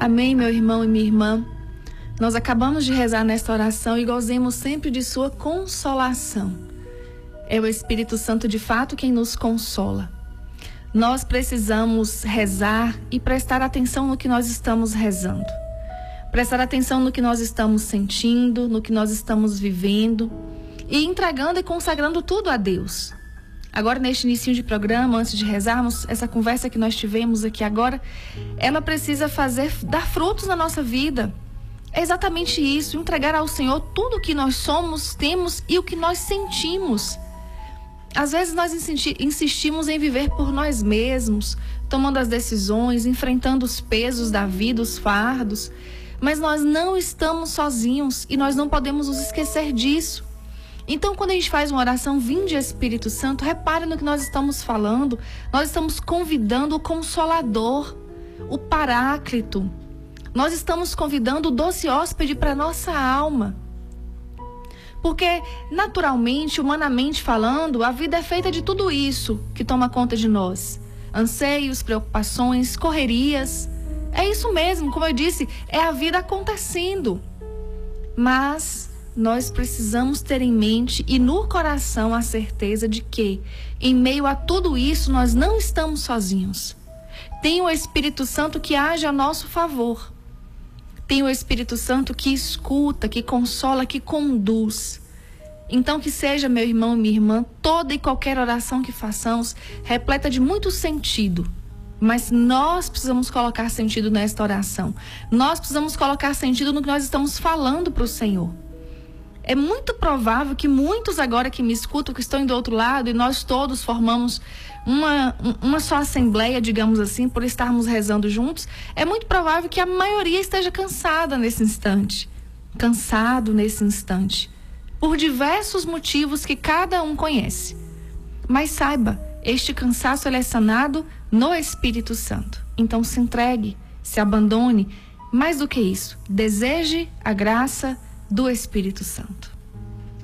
Amém, meu irmão e minha irmã. Nós acabamos de rezar nesta oração e gozemos sempre de sua consolação. É o Espírito Santo de fato quem nos consola. Nós precisamos rezar e prestar atenção no que nós estamos rezando. Prestar atenção no que nós estamos sentindo, no que nós estamos vivendo e entregando e consagrando tudo a Deus. Agora, neste início de programa, antes de rezarmos, essa conversa que nós tivemos aqui agora, ela precisa dar frutos na nossa vida. É exatamente isso, entregar ao Senhor tudo o que nós somos, temos e o que nós sentimos. Às vezes nós insistimos em viver por nós mesmos, tomando as decisões, enfrentando os pesos da vida, os fardos, mas nós não estamos sozinhos e nós não podemos nos esquecer disso. Então, quando a gente faz uma oração, vinde Espírito Santo, repare no que nós estamos falando. Nós estamos convidando o Consolador, o Paráclito. Nós estamos convidando o doce hóspede para a nossa alma. Porque, naturalmente, humanamente falando, a vida é feita de tudo isso que toma conta de nós. Anseios, preocupações, correrias. É isso mesmo, como eu disse, é a vida acontecendo. Mas nós precisamos ter em mente e no coração a certeza de que, em meio a tudo isso, nós não estamos sozinhos. Tem o Espírito Santo que age a nosso favor. Tem o Espírito Santo que escuta, que consola, que conduz. Então que seja, meu irmão e minha irmã, toda e qualquer oração que façamos repleta de muito sentido. Mas nós precisamos colocar sentido nesta oração. Nós precisamos colocar sentido no que nós estamos falando para o Senhor. É muito provável que muitos agora que me escutam, que estão do outro lado, e nós todos formamos uma só assembleia, digamos assim, por estarmos rezando juntos, é muito provável que a maioria esteja cansada nesse instante. Cansado nesse instante. Por diversos motivos que cada um conhece. Mas saiba, este cansaço ele é sanado no Espírito Santo. Então se entregue, se abandone. Mais do que isso, deseje a graça do Espírito Santo.